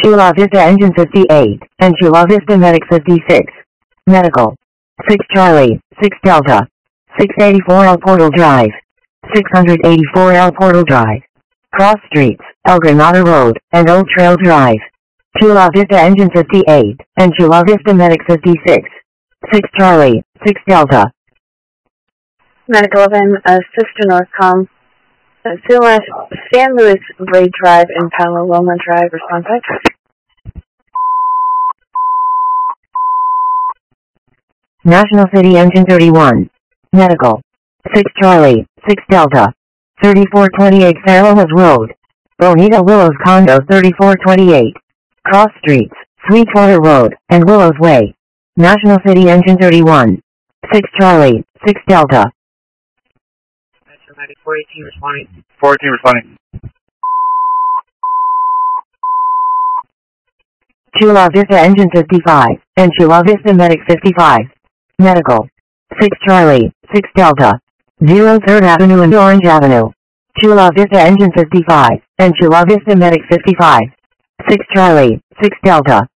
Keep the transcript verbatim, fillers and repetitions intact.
Chula Vista Engine fifty-eight, and Chula Vista Medic fifty-six. Medical. six Charlie, six Delta. six eighty-four El Portal Drive. six eighty-four El Portal Drive. Cross Streets, El Granada Road, and Old Trail Drive. Chula Vista Engine fifty-eight, and Chula Vista Medic fifty-six. six Charlie, six Delta. Medical eleven, uh, Sister Northcom. Uh, San, San Luis Ray Drive and Palo Loma Drive, responsive. National City Engine thirty-one. Medical. six Charlie, six Delta. thirty-four twenty-eight Fair Hills Road. Bonita Willows Condo thirty-four twenty-eight. Cross Streets, Sweetwater Road, and Willows Way. National City Engine thirty-one. six Charlie, six Delta. four eighteen responding. four eighteen responding. Chula Vista Engine fifty-five, and Chula Vista Medic fifty-five. Medical. six Charlie, six Delta. zero third Avenue and Orange Avenue. Chula Vista Engine fifty-five, and Chula Vista Medic fifty-five. six Charlie, six Delta.